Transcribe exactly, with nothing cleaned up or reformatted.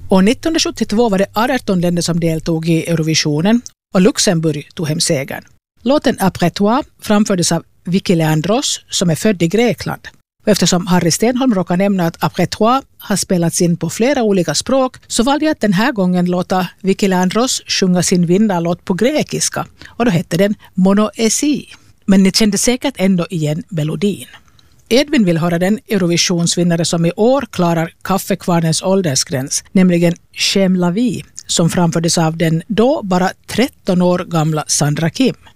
Och nittonhundrasjuttiotvå var det arton länder som deltog i Eurovisionen och Luxemburg tog hem segern. Låten Après toi framfördes av Vicky Leandros som är född i Grekland. Och eftersom Harry Stenholm råkar nämna att Après toi har spelats in på flera olika språk så valde jag att den här gången låta Vicky Leandros sjunga sin vinnarlåt på grekiska och då hette den Monoesi. Men ni kände säkert ändå igen melodin. Edvin vill höra den Eurovisionsvinnare som i år klarar kaffekvarnens åldersgräns, nämligen Chem la vie, som framfördes av den då bara tretton år gamla Sandra Kim.